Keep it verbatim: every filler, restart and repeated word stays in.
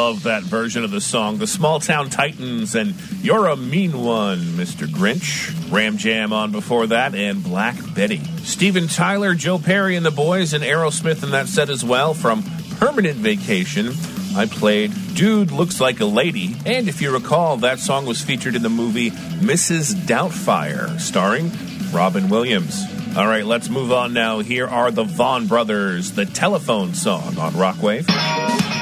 love that version of the song. The Small Town Titans and You're a Mean One, Mister Grinch. Ram Jam on before that, and Black Betty. Steven Tyler, Joe Perry and the Boys, and Aerosmith in that set as well. From Permanent Vacation, I played Dude Looks Like a Lady. And if you recall, that song was featured in the movie Missus Doubtfire, starring Robin Williams. All right, let's move on now. Here are the Vaughn Brothers, the Telephone Song on Rockwave.